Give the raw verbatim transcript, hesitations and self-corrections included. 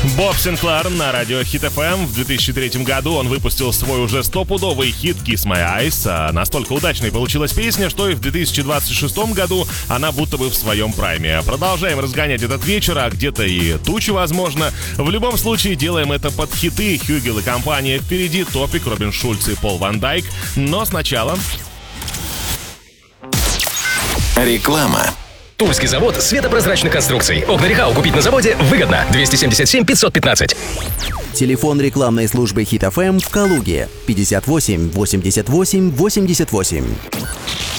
Боб Синклар на радио Хит эф эм. В две тысячи третьем году он выпустил свой уже стопудовый хит «Kiss My Eyes». А настолько удачной получилась песня, что и в две тысячи двадцать шестом году она будто бы в своем прайме. Продолжаем разгонять этот вечер, а где-то и тучи, возможно. В любом случае, делаем это под хиты. Хьюгел и компания впереди, Топик, Робин Шульц и Пол Ван Дайк. Но сначала... Реклама. Тульский завод светопрозрачных конструкций. Окна Рехау купить на заводе выгодно. двести семьдесят семь пятьсот пятнадцать. Телефон рекламной службы Хит эф эм в Калуге. пятьдесят восемь восемьдесят восемь восемьдесят восемь.